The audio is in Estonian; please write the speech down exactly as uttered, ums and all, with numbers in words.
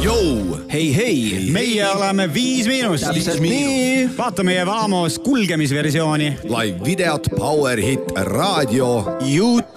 Jou! Hei, hei! Meie oleme Viis Miinust. Täpselt nii. Vaata meie Vaamos kulgemisversiooni. Live videot, Power Hit, raadio, YouTube.